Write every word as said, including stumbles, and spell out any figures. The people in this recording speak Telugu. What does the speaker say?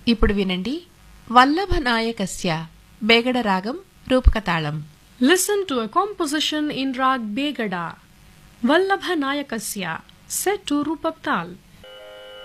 ఇప్పుడు వినండి వల్లభ నాయకస్య బేగడ రాగం రూపక తాళం. Listen to a composition in Rag Begada, Vallabha Nayakasya, set to Rupak Tal.